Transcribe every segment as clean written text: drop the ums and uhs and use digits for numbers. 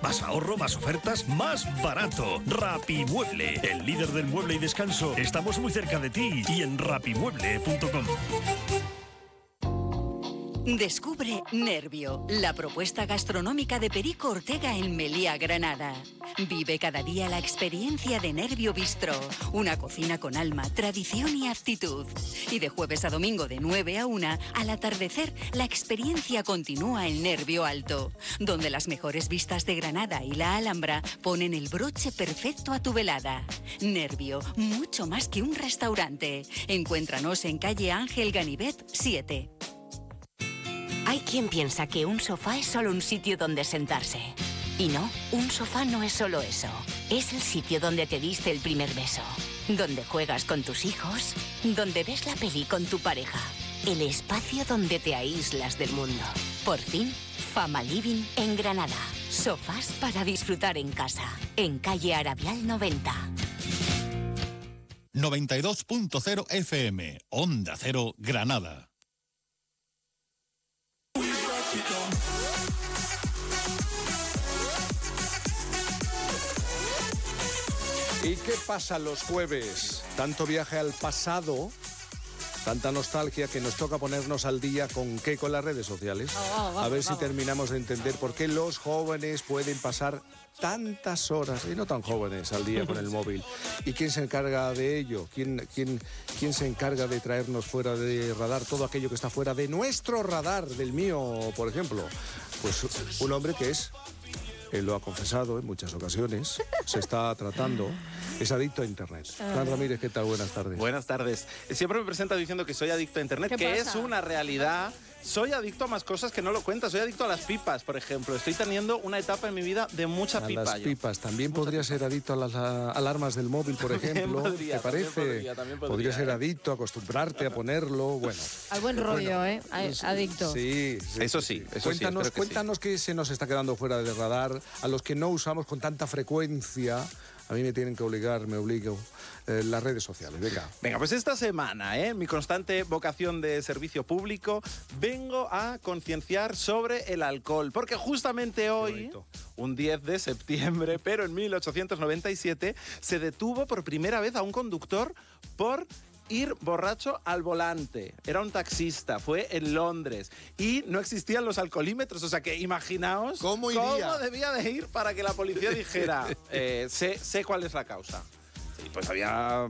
Más ahorro, más ofertas, más barato. Rapimueble, el líder del mueble y descanso. Estamos muy cerca de ti y en rapimueble.com. Descubre Nervio, la propuesta gastronómica de Perico Ortega en Melilla, Granada. Vive cada día la experiencia de Nervio Bistro, una cocina con alma, tradición y actitud. Y de jueves a domingo de 9 a 1, al atardecer, la experiencia continúa en Nervio Alto, donde las mejores vistas de Granada y la Alhambra ponen el broche perfecto a tu velada. Nervio, mucho más que un restaurante. Encuéntranos en calle Ángel Ganivet 7. Hay quien piensa que un sofá es solo un sitio donde sentarse. Y no, un sofá no es solo eso. Es el sitio donde te diste el primer beso, donde juegas con tus hijos, donde ves la peli con tu pareja. El espacio donde te aíslas del mundo. Por fin, Fama Living en Granada. Sofás para disfrutar en casa. En calle Arabial 90. 92.0 FM, Onda Cero, Granada. ¿Y qué pasa los jueves? Tanto viaje al pasado, tanta nostalgia que nos toca ponernos al día con ¿qué? Con las redes sociales. A ver si terminamos de entender por qué los jóvenes pueden pasar tantas horas, y no tan jóvenes, al día con el móvil. ¿Y quién se encarga de ello? ¿Quién se encarga de traernos fuera de radar todo aquello que está fuera de nuestro radar, del mío, por ejemplo? Pues un hombre que es... Él lo ha confesado en muchas ocasiones, se está tratando, es adicto a Internet. Fran Ramírez, ¿qué tal? Buenas tardes. Buenas tardes. Siempre me presento diciendo que soy adicto a Internet, que pasa? Es una realidad. Soy adicto a más cosas que no lo cuentas. Soy adicto a las pipas, por ejemplo. Estoy teniendo una etapa en mi vida de mucha pipa. A las pipas. También podría ser adicto a las alarmas del móvil, por ejemplo. ¿Te parece? También podría ser adicto, acostumbrarte a ponerlo. Bueno. Al buen rollo, adicto. Sí. Eso sí. Cuéntanos qué se nos está quedando fuera de radar. A los que no usamos con tanta frecuencia, a mí me obligo las redes sociales. Venga, pues esta semana, mi constante vocación de servicio público, vengo a concienciar sobre el alcohol, porque justamente hoy, un 10 de septiembre, pero en 1897, se detuvo por primera vez a un conductor por ir borracho al volante. Era un taxista, fue en Londres y no existían los alcoholímetros, o sea que imaginaos cómo debía de ir para que la policía dijera sé cuál es la causa. Y pues se había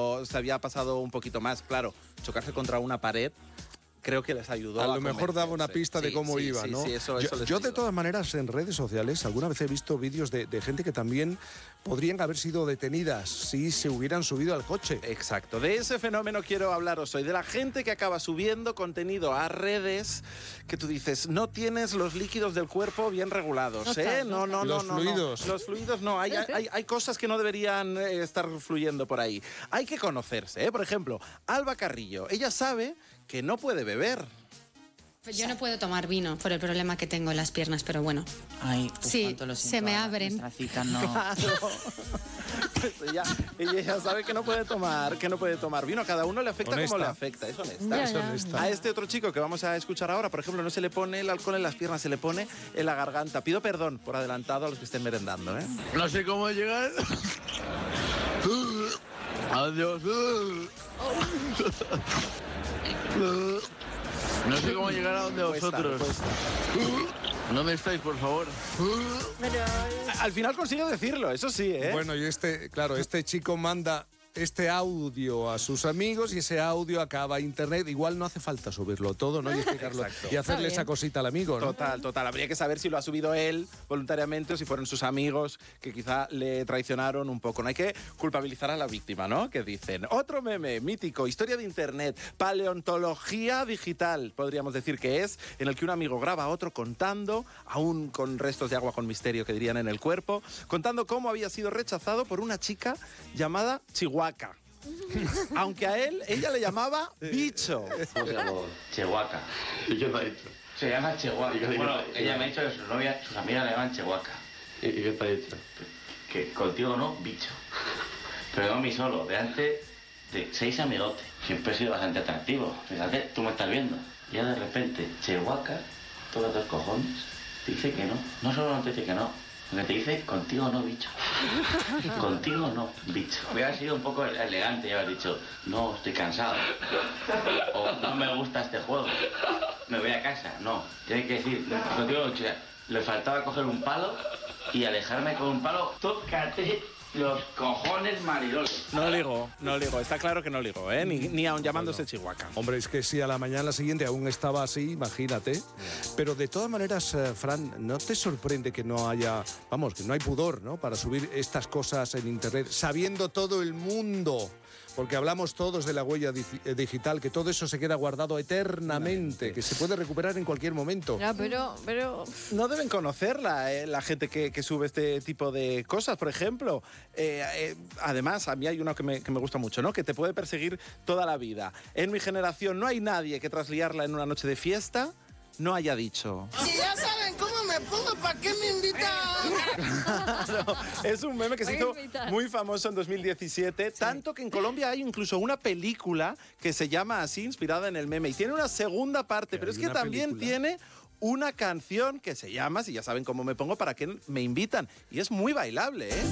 pasado un poquito más, claro, chocarse contra una pared. Creo que les ayudó. A lo mejor daba una pista de cómo iba, ¿no? Sí, eso yo de todas maneras, en redes sociales, alguna vez he visto vídeos de gente que también podrían haber sido detenidas si se hubieran subido al coche. Exacto. De ese fenómeno quiero hablaros hoy. De la gente que acaba subiendo contenido a redes que tú dices, no tienes los líquidos del cuerpo bien regulados, No. Los fluidos. No. Los fluidos no. Hay cosas que no deberían estar fluyendo por ahí. Hay que conocerse, Por ejemplo, Alba Carrillo. Ella sabe que no puede beber. Yo no puedo tomar vino por el problema que tengo en las piernas, pero bueno. Ay, pues sí, se me abren. Cita, no. Claro. Pues ella ya sabe que no puede tomar vino. A cada uno le afecta como le afecta. Es honesta. A este otro chico que vamos a escuchar ahora, por ejemplo, no se le pone el alcohol en las piernas, se le pone en la garganta. Pido perdón por adelantado a los que estén merendando, No sé cómo llegar. Adiós. No sé cómo llegar a donde vosotros. ¿Dónde estáis, por favor? Al final consigue decirlo, eso sí, Bueno, y este chico manda este audio a sus amigos y ese audio acaba a internet. Igual no hace falta subirlo todo, ¿no? Y explicarlo. Exacto. Y hacerle esa cosita al amigo, ¿no? Total. Habría que saber si lo ha subido él voluntariamente o si fueron sus amigos que quizá le traicionaron un poco. No hay que culpabilizar a la víctima, ¿no? Que dicen. Otro meme mítico, historia de internet, paleontología digital, podríamos decir que es, en el que un amigo graba a otro contando, aún con restos de agua con misterio que dirían en el cuerpo, contando cómo había sido rechazado por una chica llamada Chihuahua. Aunque a ella le llamaba bicho. ¿Cómo se llama? Chihuahua. ¿Y qué te ha dicho? Se llama Chihuahua. Bueno, ella me ha dicho que sus amigas le llaman Chihuahua. ¿Y qué te ha dicho? Que contigo no, bicho. Pero no a mí solo, delante de 6 amigotes. Siempre he sido bastante atractivo. Fíjate, tú me estás viendo. Y ya de repente, Chihuahua, todos los cojones, dice que no. No solo no te dice que no, Donde te dice, contigo no, bicho. Contigo no, bicho. Hubiera sido un poco elegante y haber dicho, no, estoy cansado. O no me gusta este juego. Me voy a casa. No, tiene que decir, contigo no, chica. Le faltaba coger un palo y alejarme con un palo. Tócate los cojones, Marilol. No ligo, está claro que no ligo, ¿eh? Ni aun llamándose Chihuahua. Hombre, es que si a la mañana siguiente aún estaba así, imagínate. Pero de todas maneras, Fran, ¿no te sorprende que no haya, vamos, que no hay pudor, ¿no? Para subir estas cosas en internet, sabiendo todo el mundo? Porque hablamos todos de la huella digital, que todo eso se queda guardado eternamente, que se puede recuperar en cualquier momento. Ya, pero... No deben conocerla, la gente que sube este tipo de cosas, por ejemplo. Además, a mí hay uno que me gusta mucho, ¿no? Que te puede perseguir toda la vida. En mi generación no hay nadie que tras liarla en una noche de fiesta no haya dicho... Si ya saben cómo me pongo, ¿para qué me invitan? No, es un meme que se hizo muy famoso en 2017, sí. Tanto que en Colombia hay incluso una película que se llama así, inspirada en el meme, y tiene una segunda parte, pero es que también tiene una canción que se llama, si ya saben cómo me pongo, ¿para qué me invitan? Y es muy bailable, ¿eh?